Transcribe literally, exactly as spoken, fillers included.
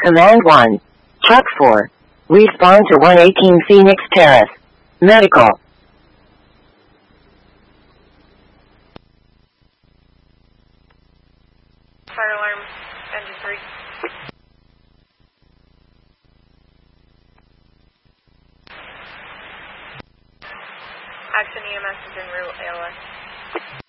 Command one. Truck four. Respond to one eighteen Phoenix Terrace. Medical. Fire alarm, engine three. Action E M S is en route, A L S.